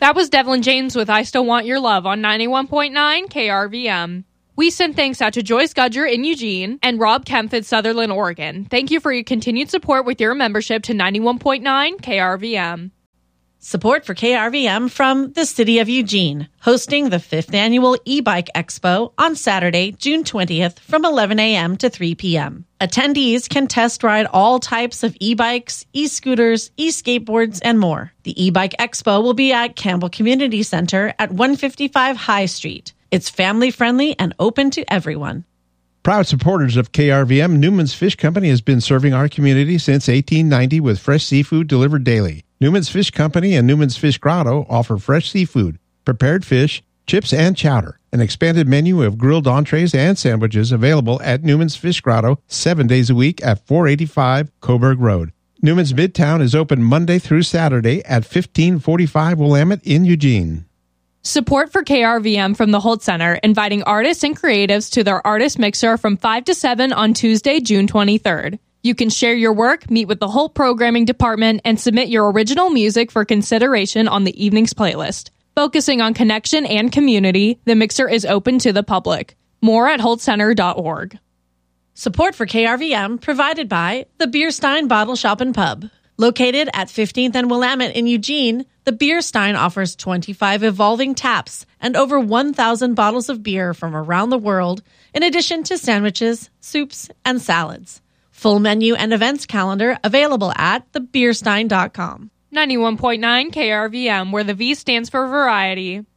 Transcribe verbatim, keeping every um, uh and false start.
That was Devlin James with I Still Want Your Love on ninety-one point nine K R V M. We send thanks out to Joyce Gudger in Eugene and Rob Kempf at Sutherland, Oregon. Thank you for your continued support with your membership to ninety-one point nine K R V M. Support for K R V M from the City of Eugene, hosting the fifth Annual E-Bike Expo on Saturday, June twentieth from eleven a.m. to three p.m. Attendees can test ride all types of e-bikes, e-scooters, e-skateboards, and more. The E-Bike Expo will be at Campbell Community Center at one fifty-five High Street. It's family-friendly and open to everyone. Proud supporters of K R V M, Newman's Fish Company has been serving our community since eighteen ninety with fresh seafood delivered daily. Newman's Fish Company and Newman's Fish Grotto offer fresh seafood, prepared fish, chips, and chowder. An expanded menu of grilled entrees and sandwiches available at Newman's Fish Grotto seven days a week at four eighty-five Coburg Road. Newman's Midtown is open Monday through Saturday at fifteen forty-five Willamette in Eugene. Support for K R V M from the Holt Center, inviting artists and creatives to their artist mixer from five to seven on Tuesday, June twenty-third. You can share your work, meet with the Holt Programming Department, and submit your original music for consideration on the evening's playlist. Focusing on connection and community, the mixer is open to the public. More at holt center dot org. Support for K R V M provided by the Bierstein Bottle Shop and Pub. Located at fifteenth and Willamette in Eugene, the Bierstein offers twenty-five evolving taps and over one thousand bottles of beer from around the world, in addition to sandwiches, soups, and salads. Full menu and events calendar available at the bierstein dot com. ninety-one point nine K R V M, where the V stands for variety.